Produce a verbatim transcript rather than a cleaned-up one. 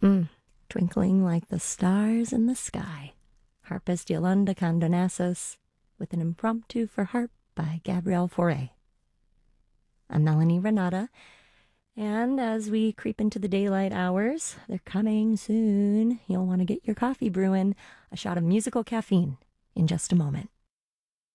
Mm, Twinkling like the stars in the sky. Harpist Yolanda Condonasos with an impromptu for harp by Gabrielle Fauré. I'm Melanie Renata, and as we creep into the daylight hours, they're coming soon. You'll want to get your coffee brewing. A shot of musical caffeine in just a moment.